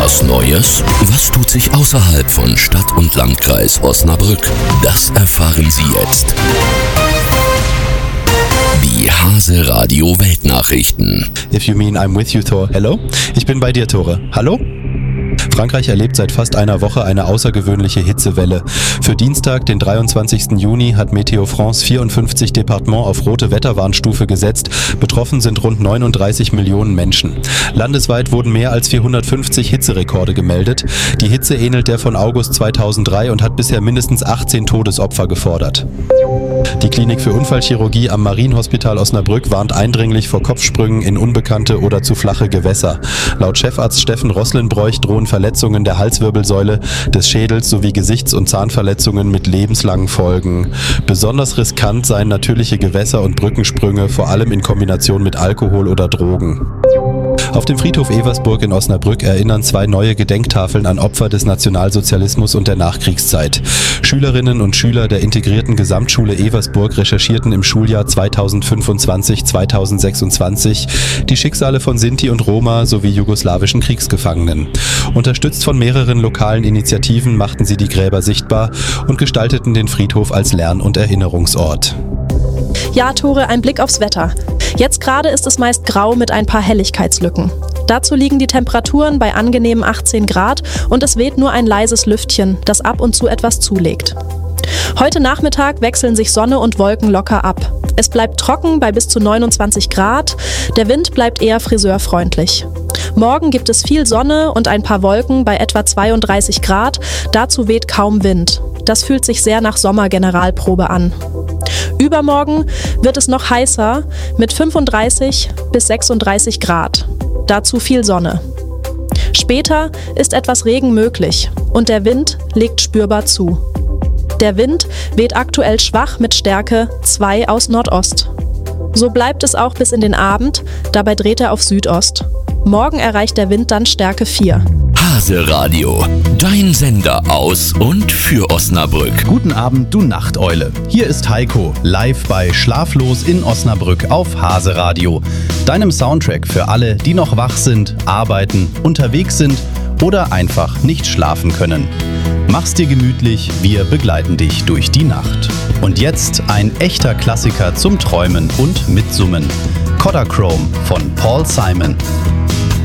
Was Neues? Was tut sich außerhalb von Stadt und Landkreis Osnabrück? Das erfahren Sie jetzt. Die Hase Radio Weltnachrichten. If you mean I'm with you, Thor. Hello? Ich bin bei dir, Tore. Hallo? Frankreich erlebt seit fast einer Woche eine außergewöhnliche Hitzewelle. Für Dienstag, den 23. Juni, hat Meteo France 54 Departements auf rote Wetterwarnstufe gesetzt. Betroffen sind rund 39 Millionen Menschen. Landesweit wurden mehr als 450 Hitzerekorde gemeldet. Die Hitze ähnelt der von August 2003 und hat bisher mindestens 18 Todesopfer gefordert. Die Klinik für Unfallchirurgie am Marienhospital Osnabrück warnt eindringlich vor Kopfsprüngen in unbekannte oder zu flache Gewässer. Laut Chefarzt Steffen Roslenbroich drohen Verletzungen der Halswirbelsäule, des Schädels sowie Gesichts- und Zahnverletzungen mit lebenslangen Folgen. Besonders riskant seien natürliche Gewässer und Brückensprünge, vor allem in Kombination mit Alkohol oder Drogen. Auf dem Friedhof Eversburg in Osnabrück erinnern 2 neue Gedenktafeln an Opfer des Nationalsozialismus und der Nachkriegszeit. Schülerinnen und Schüler der integrierten Gesamtschule Eversburg recherchierten im Schuljahr 2025/2026 die Schicksale von Sinti und Roma sowie jugoslawischen Kriegsgefangenen. Unterstützt von mehreren lokalen Initiativen machten sie die Gräber sichtbar und gestalteten den Friedhof als Lern- und Erinnerungsort. Ja, Tore, ein Blick aufs Wetter. Jetzt gerade ist es meist grau mit ein paar Helligkeitslücken. Dazu liegen die Temperaturen bei angenehmen 18 Grad und es weht nur ein leises Lüftchen, das ab und zu etwas zulegt. Heute Nachmittag wechseln sich Sonne und Wolken locker ab. Es bleibt trocken bei bis zu 29 Grad, der Wind bleibt eher friseurfreundlich. Morgen gibt es viel Sonne und ein paar Wolken bei etwa 32 Grad, dazu weht kaum Wind. Das fühlt sich sehr nach Sommergeneralprobe an. Übermorgen wird es noch heißer mit 35 bis 36 Grad. Dazu viel Sonne. Später ist etwas Regen möglich und der Wind legt spürbar zu. Der Wind weht aktuell schwach mit Stärke 2 aus Nordost. So bleibt es auch bis in den Abend, dabei dreht er auf Südost. Morgen erreicht der Wind dann Stärke 4. Hase Radio, dein Sender aus und für Osnabrück. Guten Abend, du Nachteule. Hier ist Heiko, live bei Schlaflos in Osnabrück auf Hase Radio. Deinem Soundtrack für alle, die noch wach sind, arbeiten, unterwegs sind oder einfach nicht schlafen können. Mach's dir gemütlich, wir begleiten dich durch die Nacht. Und jetzt ein echter Klassiker zum Träumen und Mitsummen. Kodachrome von Paul Simon.